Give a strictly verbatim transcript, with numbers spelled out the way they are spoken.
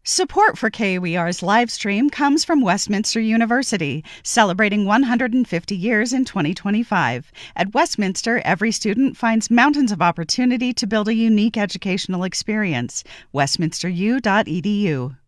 Support for K O E R's live stream comes from Westminster University, celebrating one hundred fifty years in twenty twenty-five. At Westminster, every student finds mountains of opportunity to build a unique educational experience. westminster u dot e d u